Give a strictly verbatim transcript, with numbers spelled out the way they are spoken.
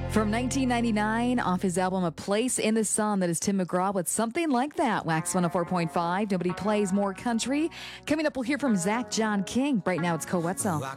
From nineteen ninety-nine, off his album A Place in the Sun, that is Tim McGraw with Something Like That. Wax one oh four point five. Nobody plays more country. Coming up, we'll hear from Zach John King. Right now, it's Coetzel. I